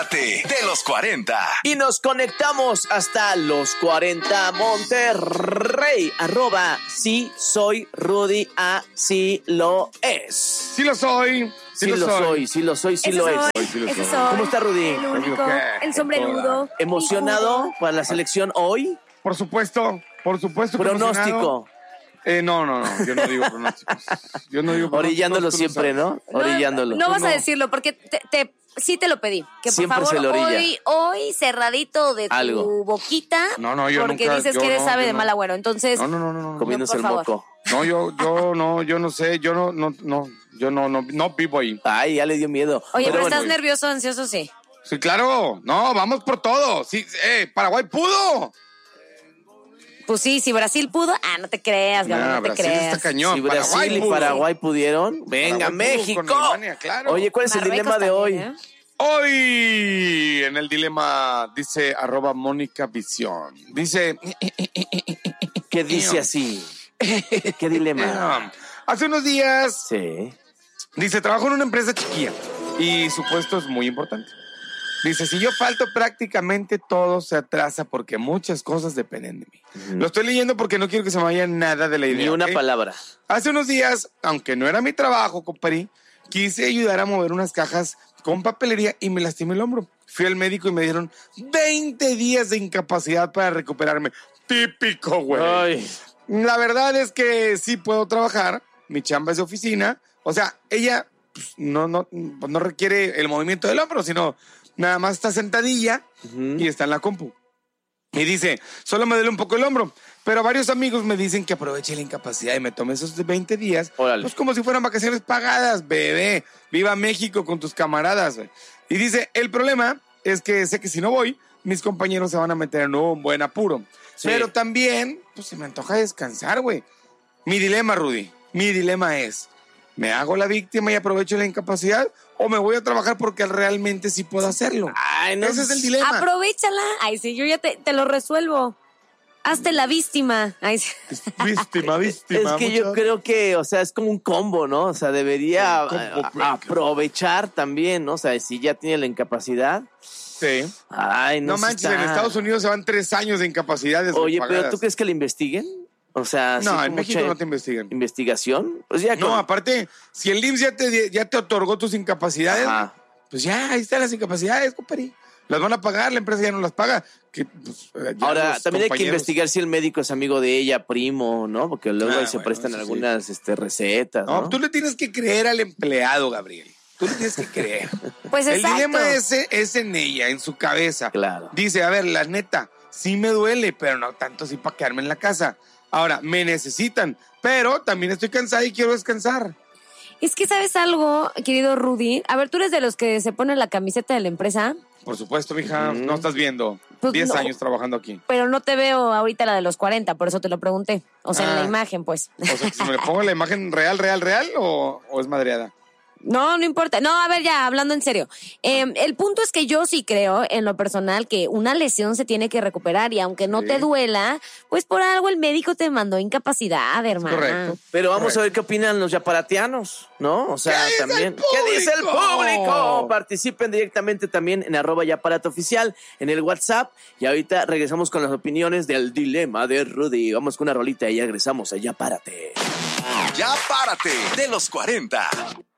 De los 40. Y nos conectamos hasta los 40 Monterrey. @ sí soy Rudy, así lo es. Sí lo soy. Sí lo soy. ¿Cómo está Rudy? El único, el sombrerudo. ¿Emocionado para la selección hoy? Por supuesto. Pronóstico. No, yo no digo pronósticos. Orillándolo siempre, ¿no? Orillándolo. No vas a decirlo porque sí te lo pedí. Que siempre por favor, se lo orilla. Hoy cerradito de Algo. tu boquita. No, yo porque nunca, dices que eres ave de mal agüero. Entonces. No. Comiéndose el por moco. No, yo no sé, yo no vivo ahí. Ay, ya le dio miedo. Oye, pero bueno, estás nervioso, ansioso, sí. Sí, claro. No, vamos por todo. Sí, Paraguay pudo. Pues sí, si Brasil pudo, no te creas, Gabriel, no te Brasil creas. está cañón. Si Brasil y Paraguay pudieron, venga, Paraguay pudo México. con Alemania, claro. Oye, ¿cuál es el dilema de hoy? También, Hoy en el dilema dice @Mónica Visión. Dice... ¿Qué dice así? ¿Qué dilema? Hace unos días... Sí. Dice, trabajo en una empresa chiquilla y su puesto es muy importante. Dice, si yo falto, prácticamente todo se atrasa porque muchas cosas dependen de mí. Lo estoy leyendo porque no quiero que se me vaya nada de la idea. Ni una ¿okay? palabra. Hace unos días, aunque no era mi trabajo, compadre, quise ayudar a mover unas cajas con papelería y me lastimé el hombro. Fui al médico y me dieron 20 días de incapacidad para recuperarme. Típico, güey. Ay. La verdad es que sí puedo trabajar. Mi chamba es de oficina. O sea, ella pues, no requiere el movimiento del hombro, sino nada más está sentadilla y está en la compu. Y dice, solo me duele un poco el hombro. Pero varios amigos me dicen que aproveche la incapacidad y me tome esos 20 días. Órale. Pues como si fueran vacaciones pagadas, bebé. Viva México con tus camaradas. Wey. Y dice, el problema es que sé que si no voy, mis compañeros se van a meter en un buen apuro. Sí. Pero también, pues se me antoja descansar, güey. Mi dilema, Rudy, es... ¿me hago la víctima y aprovecho la incapacidad? ¿O me voy a trabajar porque realmente sí puedo hacerlo? Ay, no. Ese es el dilema. Aprovéchala. Ay, sí, yo ya te lo resuelvo. Hazte la víctima. Ay, sí. Víctima. Es que yo creo que, o sea, es como un combo, ¿no? O sea, debería aprovechar también, ¿no? O sea, si ya tiene la incapacidad. Sí. Ay, no manches, en Estados Unidos se van 3 años de incapacidades. Oye, pagadas. ¿pero tú crees que la investiguen? O sea, no, en México no te investigan. ¿Investigación? Pues ya no, aparte, si el IMSS ya te otorgó tus incapacidades, pues ya, ahí están las incapacidades, compadre. Las van a pagar, la empresa ya no las paga. Que, pues, ahora, también hay que investigar si el médico es amigo de ella, primo, ¿no? Porque luego ahí se prestan algunas recetas, ¿no? No, tú le tienes que creer al empleado, Gabriel. Tú le tienes que creer. Pues el exacto. dilema es en ella, en su cabeza. Claro. Dice, a ver, la neta, sí me duele, pero no tanto así para quedarme en la casa. Ahora, me necesitan, pero también estoy cansada y quiero descansar. Es que, ¿sabes algo, querido Rudy? A ver, ¿tú eres de los que se ponen la camiseta de la empresa? Por supuesto, mija, no estás viendo. Pues 10 no. años trabajando aquí. Pero no te veo ahorita la de los 40, por eso te lo pregunté. O sea, en la imagen, pues. O sea, si me le pongo la imagen real, o es madreada. No importa. No, a ver, ya, hablando en serio. El punto es que yo sí creo, en lo personal, que una lesión se tiene que recuperar y aunque no te duela, pues por algo el médico te mandó incapacidad, hermano. Correcto. Pero vamos a ver qué opinan los yaparatianos, ¿no? O sea, ¿Qué también. dice el ¿Qué dice el público? público? Participen directamente también en @yaparateoficial, en el WhatsApp. Y ahorita regresamos con las opiniones del dilema de Rudy. Vamos con una rolita y ya regresamos a Ya Párate. Ya párate de los 40.